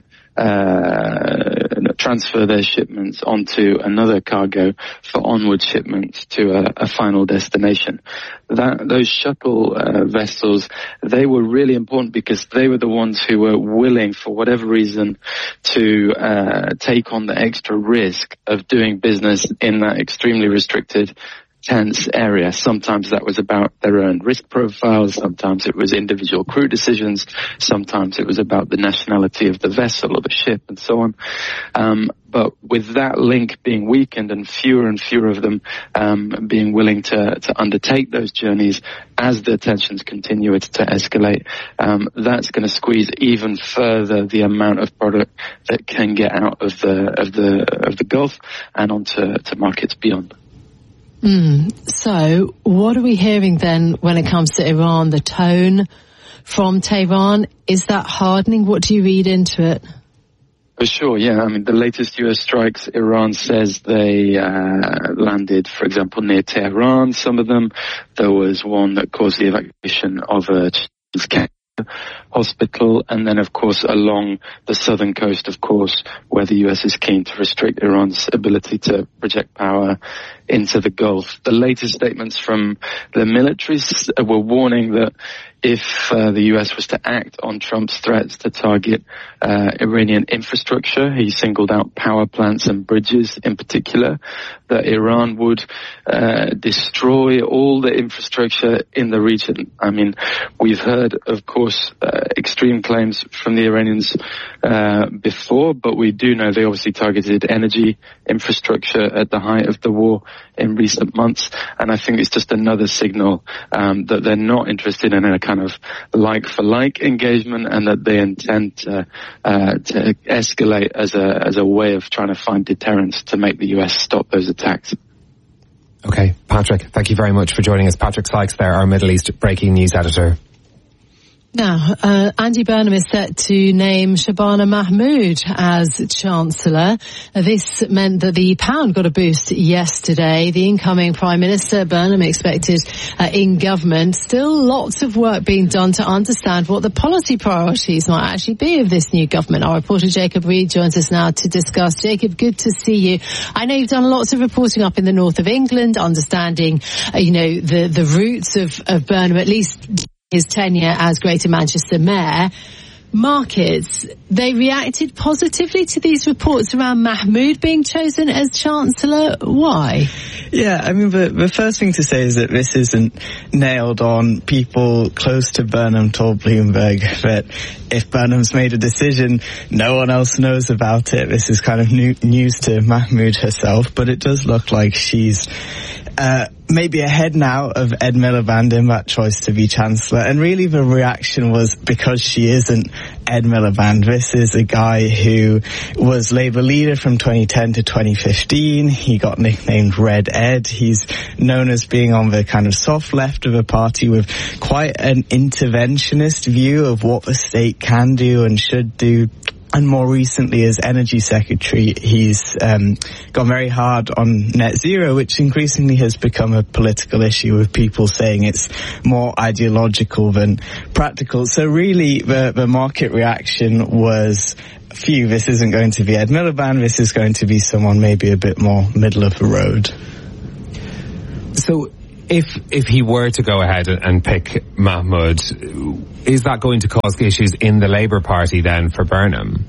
G: uh transfer their shipments onto another cargo for onward shipments to a, a final destination. That those shuttle uh, vessels, they were really important because they were the ones who were willing, for whatever reason, to uh take on the extra risk of doing business in that extremely restricted, tense area. Sometimes that was about their own risk profiles, sometimes it was individual crew decisions, sometimes it was about the nationality of the vessel or the ship and so on. Um, but with that link being weakened and fewer and fewer of them um, being willing to, to undertake those journeys as the tensions continue to escalate, um, that's going to squeeze even further the amount of product that can get out of the of the of the Gulf and onto to markets beyond.
A: Mm. So what are we hearing then when it comes to Iran? The tone from Tehran, is that hardening? What do you read into it?
G: For sure, yeah. I mean, the latest U S strikes, Iran says they uh, landed, for example, near Tehran, some of them. There was one that caused the evacuation of a hospital, and then of course along the southern coast, of course, where the U S is keen to restrict Iran's ability to project power into the Gulf. The latest statements from the military were warning that if uh, the U S was to act on Trump's threats to target uh, Iranian infrastructure, he singled out power plants and bridges in particular, that Iran would uh, destroy all the infrastructure in the region. I mean, we've heard, of course, uh, extreme claims from the Iranians uh, before, but we do know they obviously targeted energy infrastructure at the height of the war in recent months, and I think it's just another signal um, that they're not interested in a kind of like-for-like engagement, and that they intend to, uh, to escalate as a as a way of trying to find deterrence to make the U S stop those attacks.
W: Okay, Patrick, thank you very much for joining us. Patrick Sykes there, our Middle East breaking news editor.
A: Now, uh, Andy Burnham is set to name Shabana Mahmood as Chancellor. Uh, this meant that the pound got a boost yesterday. The incoming Prime Minister, Burnham, expected uh, in government. Still lots of work being done to understand what the policy priorities might actually be of this new government. Our reporter Jacob Reed joins us now to discuss. Jacob, good to see you. I know you've done lots of reporting up in the north of England, understanding, uh, you know, the, the roots of, of Burnham, at least his tenure as Greater Manchester Mayor. markets, they reacted positively to these reports around Mahmoud being chosen as Chancellor. Why?
H: Yeah, I mean, the, the first thing to say is that this isn't nailed on. People close to Burnham told Bloomberg that if Burnham's made a decision, no one else knows about it. This is kind of new, news to Mahmoud herself, but it does look like she's uh maybe ahead now of Ed Miliband in that choice to be Chancellor. And really the reaction was because she isn't Ed Miliband. This is a guy who was Labour leader from twenty ten to twenty fifteen. He got nicknamed Red Ed. He's known as being on the kind of soft left of the party with quite an interventionist view of what the state can do and should do. And more recently, as Energy Secretary, he's um, gone very hard on net zero, which increasingly has become a political issue with people saying it's more ideological than practical. So really, the, the market reaction was, phew, this isn't going to be Ed Miliband, this is going to be someone maybe a bit more middle of the road.
W: So if if he were to go ahead and pick Mahmoud, is that going to cause issues in the Labour Party then for Burnham?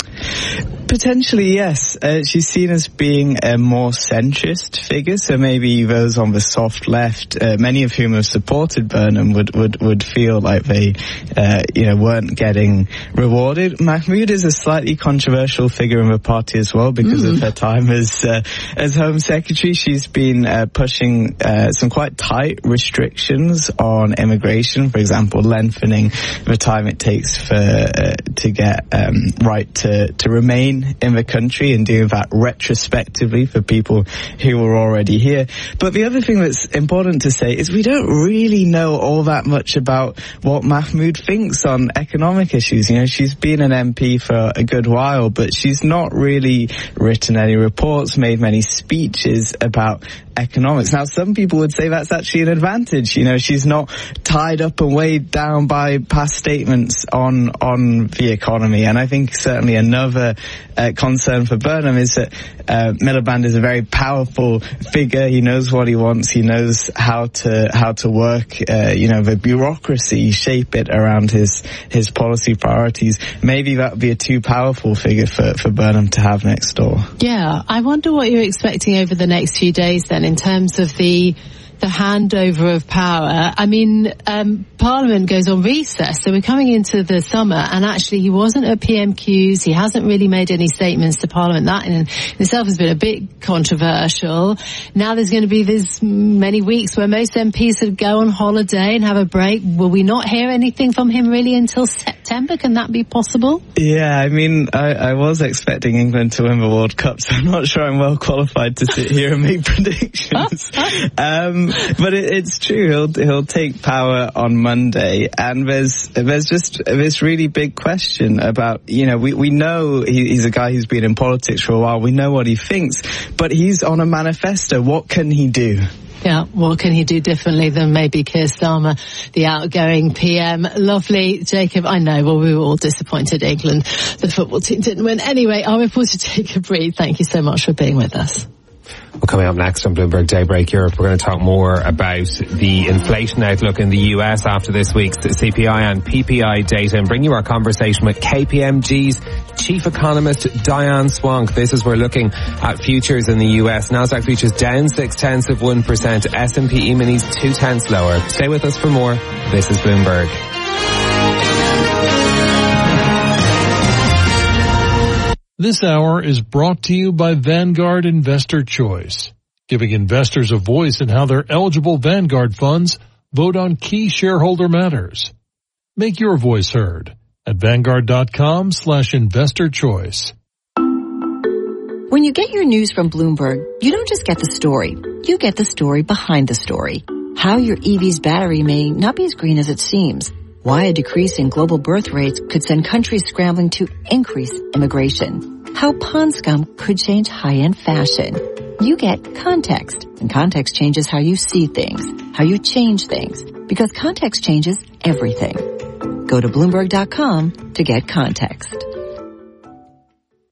H: Potentially, yes. Uh, she's seen as being a more centrist figure, so maybe those on the soft left, uh, many of whom have supported Burnham, would would would feel like they, uh, you know, weren't getting rewarded. Mahmoud is a slightly controversial figure in the party as well because mm. of her time as uh, as Home Secretary. She's been uh, pushing uh, some quite tight restrictions on immigration, for example, lengthening the time it takes for uh, to get um, right to to remain in the country and doing that retrospectively for people who were already here. But the other thing that's important to say is we don't really know all that much about what Mahmoud thinks on economic issues. You know, she's been an M P for a good while, but she's not really written any reports, made many speeches about economics. Now, some people would say that's actually an advantage. You know, she's not tied up and weighed down by past statements on on the economy. And I think certainly another uh, concern for Burnham is that uh, Miliband is a very powerful figure. He knows what he wants. He knows how to how to work, uh, you know, the bureaucracy, shape it around his his policy priorities. Maybe that would be a too powerful figure for, for Burnham to have next door.
A: Yeah, I wonder what you're expecting over the next few days then in terms of the the handover of power. I mean, um, Parliament goes on recess, so we're coming into the summer, and actually he wasn't at P M Qs, he hasn't really made any statements to Parliament. That in itself has been a bit controversial. Now there's going to be this many weeks where most M Ps would go on holiday and have a break. Will we not hear anything from him really until September? Can that be possible?
H: Yeah, I mean, I, I was expecting England to win the World Cup, so I'm not sure I'm well qualified to sit here and make predictions. um, But it, it's true. He'll he'll take power on Monday, and there's there's just this really big question about, you know, we we know he, he's a guy who's been in politics for a while. We know what he thinks, but he's on a manifesto. What can he do?
A: Yeah, what can he do differently than maybe Keir Starmer, the outgoing P M? Lovely, Jacob. I know, well, we were all disappointed England, the football team didn't win. Anyway, our reporter Jacob Reed, thank you so much for being with us.
W: Well, coming up next on Bloomberg Daybreak Europe, we're going to talk more about the inflation outlook in the U S after this week's C P I and P P I data, and bring you our conversation with K P M G's chief economist Diane Swank. This is we're looking at futures in the U S. Nasdaq futures down six tenths of one percent. S and P E-minis two tenths lower. Stay with us for more. This is Bloomberg.
I: This hour is brought to you by Vanguard Investor Choice, giving investors a voice in how their eligible Vanguard funds vote on key shareholder matters. Make your voice heard at Vanguard.com slash investor choice.
J: When you get your news from Bloomberg, you don't just get the story. You get the story behind the story. How your E V's battery may not be as green as it seems. Why a decrease in global birth rates could send countries scrambling to increase immigration. How pond scum could change high-end fashion. You get context, and context changes how you see things, how you change things, because context changes everything. Go to Bloomberg dot com to get context.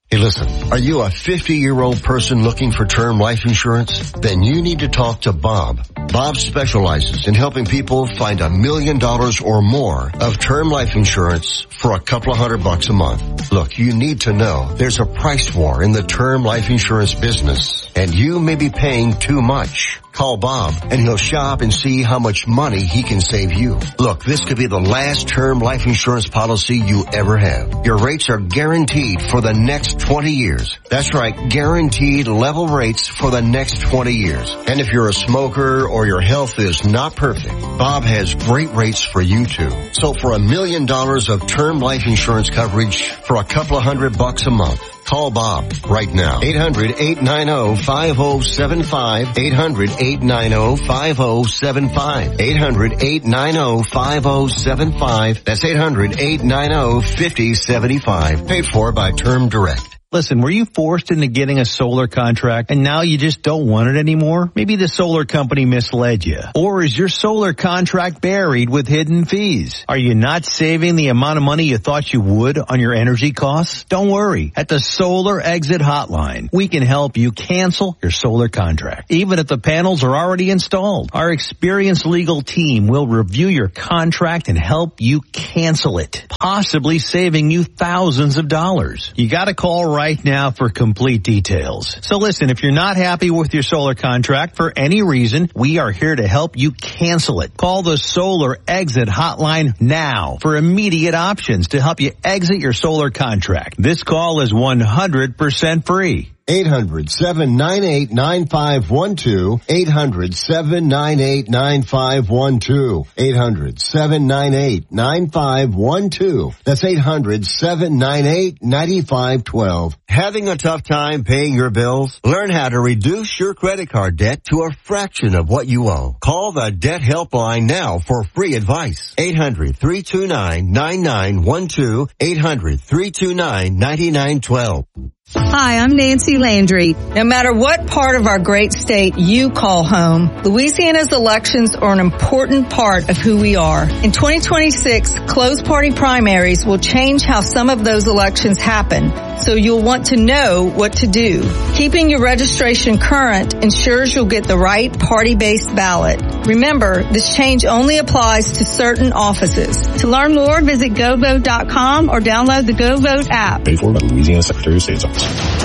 K: Hey, listen, are you a fifty-year-old person looking for term life insurance? Then you need to talk to Bob. Bob specializes in helping people find a million dollars or more of term life insurance for a couple of hundred bucks a month. Look, you need to know there's a price war in the term life insurance business, and you may be paying too much. Call Bob and he'll shop and see how much money he can save you. Look, this could be the last term life insurance policy you ever have. Your rates are guaranteed for the next twenty years. That's right, guaranteed level rates for the next twenty years. And if you're a smoker or your health is not perfect, Bob has great rates for you too. So for a million dollars of term life insurance coverage for a couple of hundred bucks a month, call Bob right now. eight hundred, eight nine zero, five zero seven five. eight hundred, eight nine zero, five zero seven five. eight hundred, eight nine zero, five zero seven five. That's eight hundred, eight nine zero, five zero seven five. Paid for by Term Direct.
B: Listen, were you forced into getting a solar contract and now you just don't want it anymore? Maybe the solar company misled you. Or is your solar contract buried with hidden fees? Are you not saving the amount of money you thought you would on your energy costs? Don't worry. At the Solar Exit Hotline, we can help you cancel your solar contract, even if the panels are already installed. Our experienced legal team will review your contract and help you cancel it, possibly saving you thousands of dollars. You gotta call right now for complete details. So listen, if you're not happy with your solar contract for any reason, we are here to help you cancel it. Call the Solar Exit Hotline now for immediate options to help you exit your solar contract. This call is one hundred percent free.
K: eight hundred, seven nine eight, nine five one two. eight hundred, seven nine eight, nine five one two. eight hundred, seven nine eight, nine five one two. That's eight hundred, seven nine eight, nine five one two. Having a tough time paying your bills? Learn how to reduce your credit card debt to a fraction of what you owe. Call the Debt Helpline now for free advice. eight hundred, three two nine, nine nine one two. eight hundred, three two nine, nine nine one two.
L: Hi, I'm Nancy Landry. No matter what part of our great state you call home, Louisiana's elections are an important part of who we are. In twenty twenty-six, closed party primaries will change how some of those elections happen, so you'll want to know what to do. Keeping your registration current ensures you'll get the right party-based ballot. Remember, this change only applies to certain offices. To learn more, visit go vote dot com or download the GoVote app.
M: Paid for by the Louisiana Secretary of State's Office.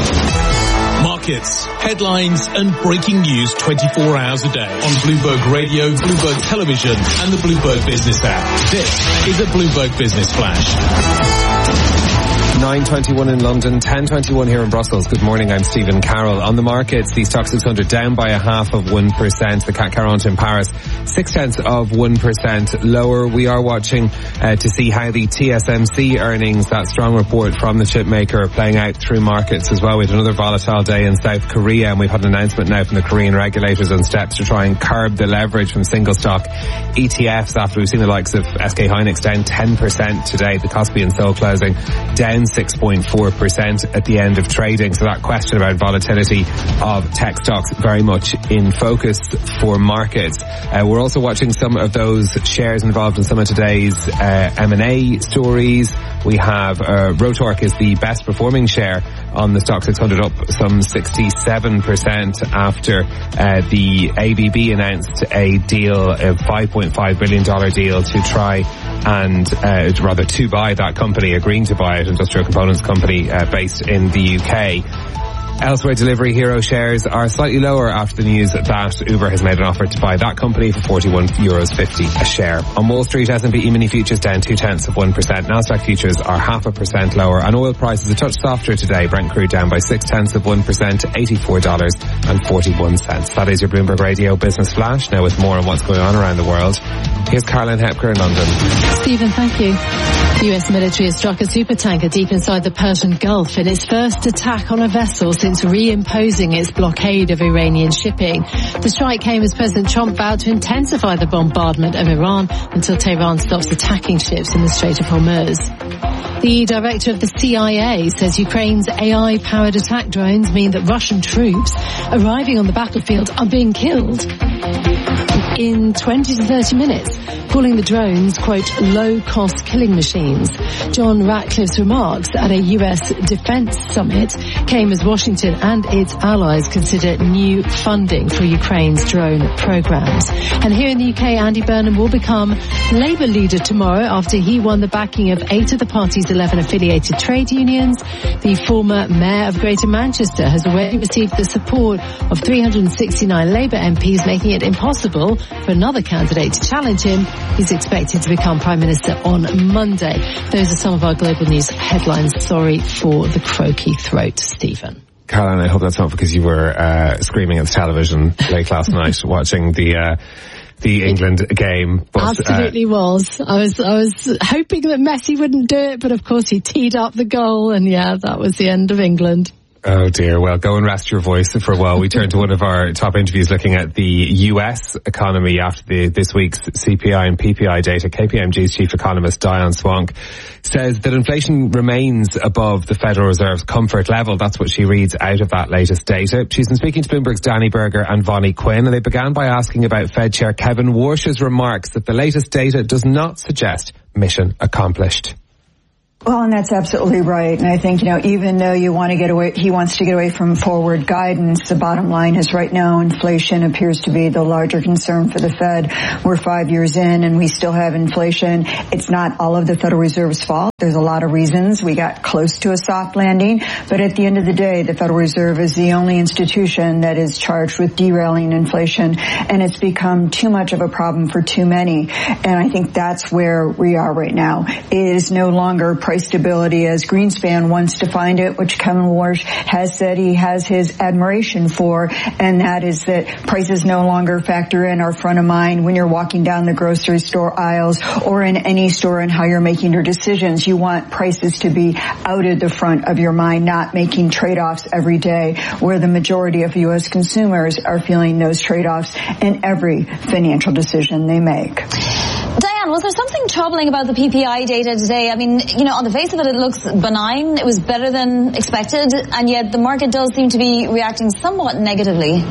O: Markets, headlines and breaking news twenty-four hours a day on Bloomberg Radio, Bloomberg Television and the Bloomberg Business app. This is a Bloomberg Business Flash.
W: nine twenty-one in London, ten twenty-one here in Brussels. Good morning, I'm Stephen Carroll. On the markets, the Stoxx six hundred down by a half of one percent. The C A C quarante in Paris, six tenths of one percent lower. We are watching uh, to see how the T S M C earnings, that strong report from the chip maker, are playing out through markets as well. We had another volatile day in South Korea, and we've had an announcement now from the Korean regulators on steps to try and curb the leverage from single stock E T Fs after we've seen the likes of S K Hynix down ten percent today. The Kospi and Seoul closing down six point four percent at the end of trading. So that question about volatility of tech stocks very much in focus for markets. Uh, we're also watching some of those shares involved in some of today's uh, M and A stories. We have uh, Rotork is the best performing share on the Stoxx six hundred, up some sixty-seven percent after uh, the A B B announced a deal, a five point five billion dollars deal to try and, uh, rather to buy that company, agreeing to buy it, industrial components company uh, based in the U K. Elsewhere, Delivery Hero shares are slightly lower after the news that Uber has made an offer to buy that company for forty-one euros fifty a share. On Wall Street, S and P E-mini futures down two tenths of one percent. Nasdaq futures are half a percent lower, and oil prices a touch softer today. Brent crude down by six tenths of one percent to eighty-four dollars and forty-one cents. That is your Bloomberg Radio Business Flash. Now with more on what's going on around the world, here's Caroline Hepker in London.
A: Stephen, thank you. The U S military has struck a supertanker deep inside the Persian Gulf in its first attack on a vessel since reimposing its blockade of Iranian shipping. The strike came as President Trump vowed to intensify the bombardment of Iran until Tehran stops attacking ships in the Strait of Hormuz. The director of the C I A says Ukraine's A I-powered attack drones mean that Russian troops arriving on the battlefield are being killed. in twenty to thirty minutes, calling the drones, quote, low-cost killing machines. John Ratcliffe's remarks at a U S defense summit came as Washington and its allies consider new funding for Ukraine's drone programs. And here in the U K, Andy Burnham will become Labour leader tomorrow after he won the backing of eight of the party's eleven affiliated trade unions. The former mayor of Greater Manchester has already received the support of three hundred sixty-nine Labour M Ps, making it impossible for another candidate to challenge him. He's expected to become Prime Minister on Monday. Those are some of our global news headlines. Sorry for the croaky throat, Stephen.
W: Caroline, I hope that's not because you were uh, screaming at the television late last night watching the uh, the England game. But,
A: Absolutely uh, was. I was I was hoping that Messi wouldn't do it, but of course he teed up the goal, and yeah, that was the end of England.
W: Oh dear, well go and rest your voice for a while. We turn to one of our top interviews looking at the U S economy after the, this week's C P I and P P I data. K P M G's chief economist Diane Swonk says that inflation remains above the Federal Reserve's comfort level. That's what she reads out of that latest data. She's been speaking to Bloomberg's Danny Berger and Vonnie Quinn, and they began by asking about Fed Chair Kevin Warsh's remarks that the latest data does not suggest mission accomplished.
D: Well, and that's absolutely right. And I think, you know, even though you want to get away, he wants to get away from forward guidance, the bottom line is right now inflation appears to be the larger concern for the Fed. We're five years in and we still have inflation. It's not all of the Federal Reserve's fault. There's a lot of reasons. We got close to a soft landing. But at the end of the day, the Federal Reserve is the only institution that is charged with derailing inflation. And it's become too much of a problem for too many. And I think that's where we are right now. It is no longer price stability as Greenspan once defined it, which Kevin Warsh has said he has his admiration for, and that is that prices no longer factor in, are front of mind when you're walking down the grocery store aisles or in any store and how you're making your decisions. You want prices to be out at the front of your mind, not making trade-offs every day, where the majority of U S consumers are feeling those trade-offs in every financial decision they make.
N: Diane, was there something troubling about the P P I data today? I mean, you know, on the face of it, it looks benign. It was better than expected, and yet the market does seem to be reacting somewhat negatively.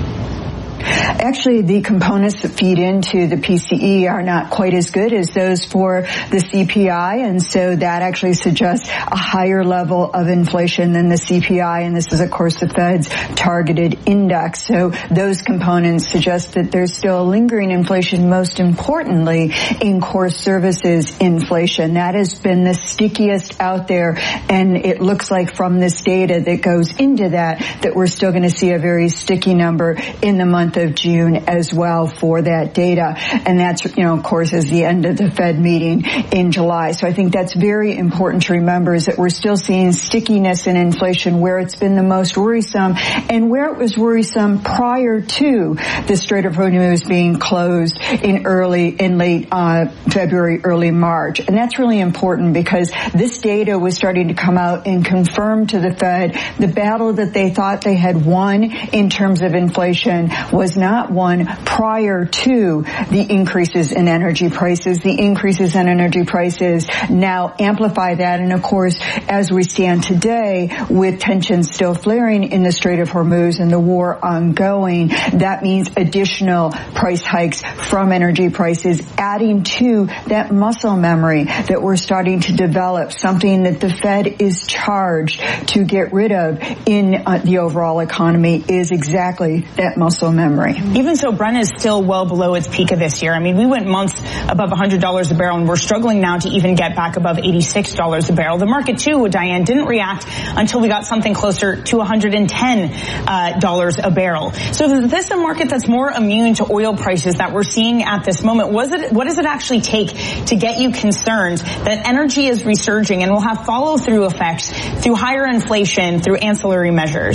D: Actually, the components that feed into the P C E are not quite as good as those for the C P I, and so that actually suggests a higher level of inflation than the C P I, and this is, of course, the Fed's targeted index. So those components suggest that there's still lingering inflation, most importantly, in core services inflation. That has been the stickiest out there, and it looks like from this data that goes into that, that we're still going to see a very sticky number in the month of June as well for that data. And that's, you know, of course, is the end of the Fed meeting in July. So I think that's very important to remember, is that we're still seeing stickiness in inflation where it's been the most worrisome and where it was worrisome prior to the Strait of Hormuz being closed in early, in late uh, February, early March. And that's really important because this data was starting to come out and confirm to the Fed the battle that they thought they had won in terms of inflation was not won prior to the increases in energy prices. The increases in energy prices now amplify that. And of course, as we stand today with tensions still flaring in the Strait of Hormuz and the war ongoing, that means additional price hikes from energy prices, adding to that muscle memory that we're starting to develop, something that the Fed is charged to get rid of in uh, the overall economy, is exactly that muscle memory.
P: Even so, Brent is still well below its peak of this year. I mean, we went months above one hundred dollars a barrel, and we're struggling now to even get back above eighty-six dollars a barrel. The market, too, Diane, didn't react until we got something closer to one hundred ten dollars a barrel. So is this a market that's more immune to oil prices that we're seeing at this moment? Was it, what does it actually take to get you concerned that energy is resurging and will have follow-through effects through higher inflation, through ancillary measures?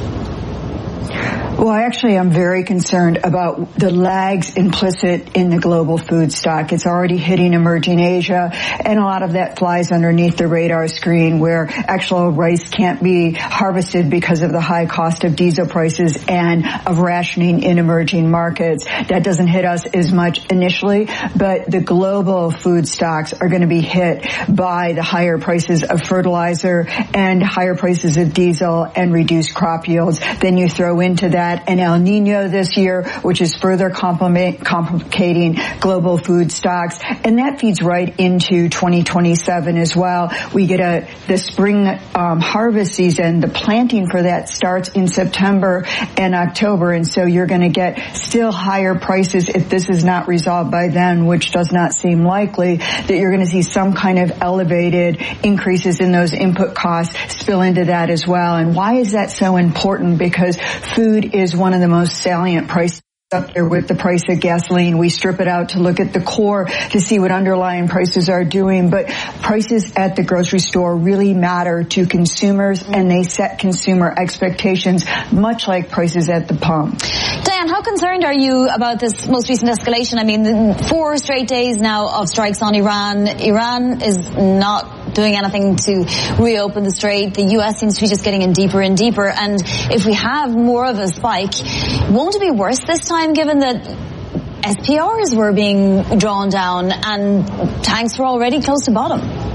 D: Well, actually, I'm very concerned about the lags implicit in the global food stock. It's already hitting emerging Asia, and a lot of that flies underneath the radar screen, where actual rice can't be harvested because of the high cost of diesel prices and of rationing in emerging markets. That doesn't hit us as much initially, but the global food stocks are going to be hit by the higher prices of fertilizer and higher prices of diesel and reduced crop yields. Then you throw into that that an El Nino this year, which is further complicating global food stocks. And that feeds right into twenty twenty-seven as well. We get a the spring um, harvest season. The planting for that starts in September and October. And so you're going to get still higher prices if this is not resolved by then, which does not seem likely, that you're going to see some kind of elevated increases in those input costs spill into that as well. And why is that so important? Because food is one of the most salient prices up there with the price of gasoline. We strip it out to look at the core to see what underlying prices are doing, but prices at the grocery store really matter to consumers, and they set consumer expectations, much like prices at the pump.
N: Diane, how concerned are you about this most recent escalation? I mean, four straight days now of strikes on Iran. Iran is not doing anything to reopen the strait. The U S seems to be just getting in deeper and deeper. And if we have more of a spike, won't it be worse this time, given that S P Rs were being drawn down and tanks were already close to bottom?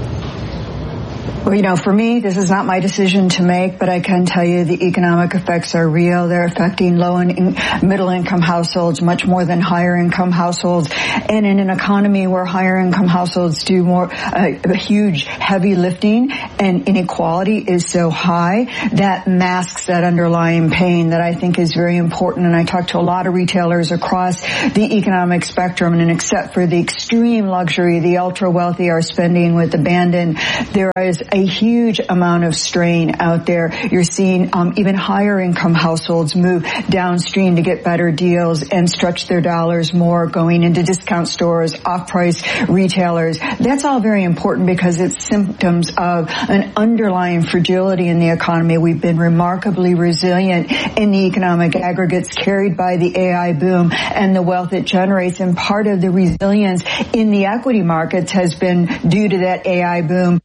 D: Well, you know, for me, this is not my decision to make, but I can tell you the economic effects are real. They're affecting low and middle income households much more than higher income households. And in an economy where higher income households do more, uh, a huge heavy lifting and inequality is so high, that masks that underlying pain that I think is very important. And I talk to a lot of retailers across the economic spectrum, and except for the extreme luxury the ultra wealthy are spending with abandon, there is a huge amount of strain out there. You're seeing um, even higher income households move downstream to get better deals and stretch their dollars more, going into discount stores, off-price retailers. That's all very important because it's symptoms of an underlying fragility in the economy. We've been remarkably resilient in the economic aggregates carried by the A I boom and the wealth it generates. And part of the resilience in the equity markets has been due to that A I boom.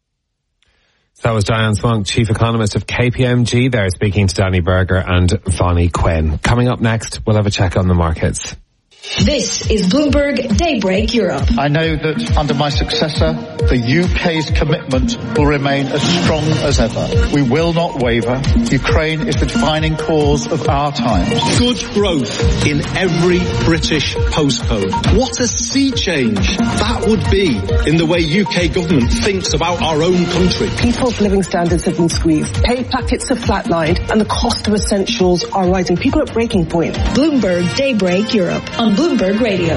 W: That was Diane Swunk, Chief Economist of K P M G there, speaking to Danny Berger and Vonnie Quinn. Coming up next, we'll have a check on the markets.
F: This is Bloomberg Daybreak Europe.
Q: I know that under my successor, the U K's commitment will remain as strong as ever. We will not waver. Ukraine is the defining cause of our times.
S: Good growth in every British postcode. What a sea change that would be in the way U K government thinks about our own country.
T: People's living standards have been squeezed. Pay packets have flatlined and the cost of essentials are rising. People are at breaking point.
F: Bloomberg Daybreak Europe on Bloomberg Radio.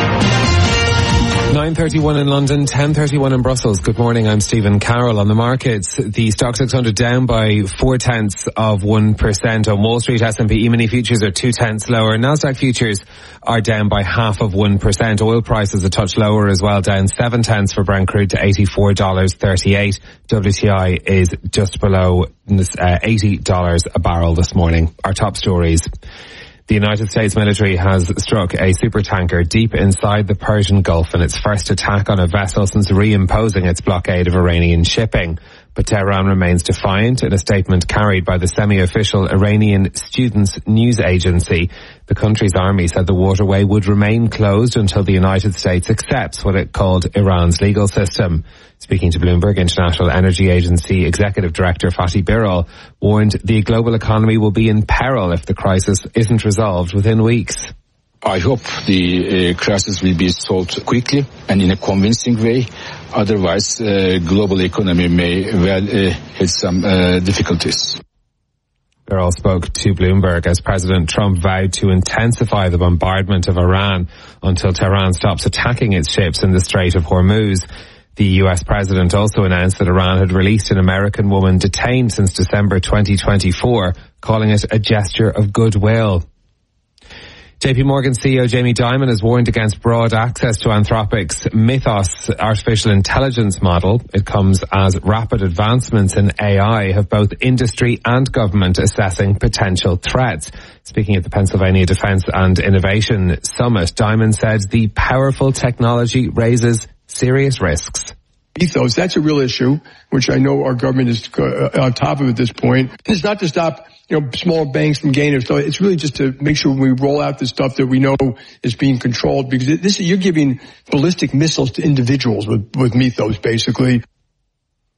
W: nine thirty-one in London, ten thirty-one in Brussels. Good morning, I'm Stephen Carroll. On the markets, the Stoxx six hundred down by four tenths of one percent. On Wall Street, S and P E-mini futures are two tenths lower. Nasdaq futures are down by half of one percent. Oil prices a touch lower as well, down seven tenths for Brent crude to eighty-four dollars thirty-eight. W T I is just below uh, eighty dollars a barrel this morning. Our top stories. The United States military has struck a supertanker deep inside the Persian Gulf in its first attack on a vessel since reimposing its blockade of Iranian shipping. But Tehran remains defiant. In a statement carried by the semi-official Iranian Students News Agency, the country's army said the waterway would remain closed until the United States accepts what it called Iran's legal system. Speaking to Bloomberg, International Energy Agency Executive Director Fatih Birol warned the global economy will be in peril if the crisis isn't resolved within weeks.
Y: I hope the uh, crisis will be solved quickly and in a convincing way. Otherwise, uh, global economy may well uh, have some uh, difficulties.
W: Birol spoke to Bloomberg as President Trump vowed to intensify the bombardment of Iran until Tehran stops attacking its ships in the Strait of Hormuz. The U S president also announced that Iran had released an American woman detained since December twenty twenty-four, calling it a gesture of goodwill. J P Morgan C E O Jamie Dimon has warned against broad access to Anthropic's Mythos artificial intelligence model. It comes as rapid advancements in A I have both industry and government assessing potential threats. Speaking at the Pennsylvania Defense and Innovation Summit, Dimon said the powerful technology raises serious risks.
V: Ethos, that's a real issue, which I know our government is uh, on top of at this point. It's not to stop, you know, smaller banks from gaining stuff. It's really just to make sure we roll out the stuff that we know is being controlled, because this you're giving ballistic missiles to individuals with, with Mythos, basically.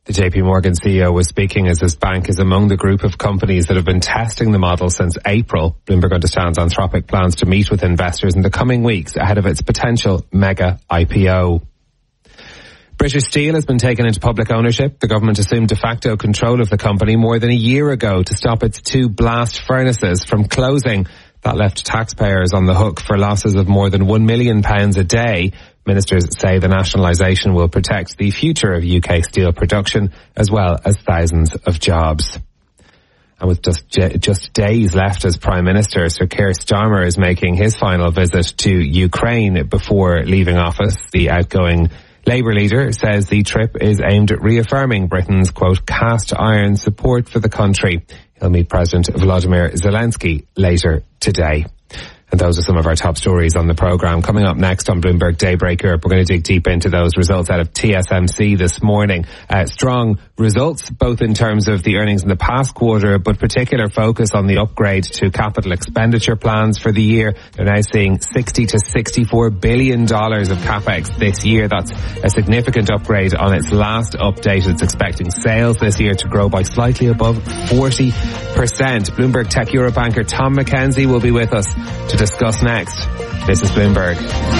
W: The J P Morgan C E O was speaking as his bank is among the group of companies that have been testing the model since April. Bloomberg understands Anthropic plans to meet with investors in the coming weeks ahead of its potential mega I P O. British Steel has been taken into public ownership. The government assumed de facto control of the company more than a year ago to stop its two blast furnaces from closing. That left taxpayers on the hook for losses of more than one million pounds a day. Ministers say the nationalisation will protect the future of U K steel production as well as thousands of jobs. And with just just days left as Prime Minister, Sir Keir Starmer is making his final visit to Ukraine before leaving office. The outgoing Labour leader says the trip is aimed at reaffirming Britain's, quote, cast iron support for the country. He'll meet President Volodymyr Zelensky later today. And those are some of our top stories on the programme. Coming up next on Bloomberg Daybreak Europe, we're going to dig deep into those results out of T S M C this morning. Uh, strong results, both in terms of the earnings in the past quarter, but particular focus on the upgrade to capital expenditure plans for the year. They're now seeing sixty to sixty-four billion dollars of capex this year. That's a significant upgrade on its last update. It's expecting sales this year to grow by slightly above forty percent. Bloomberg Tech Europe anchor Tom McKenzie will be with us to discuss next. This is Bloomberg.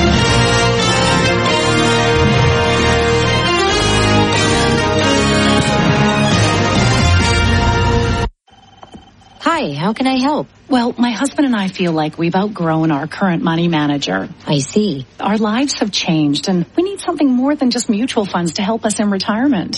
C: Hi, how can I help? Well, my husband and I feel like we've outgrown our current money manager. I see. Our lives have changed and we need something more than just mutual funds to help us in retirement.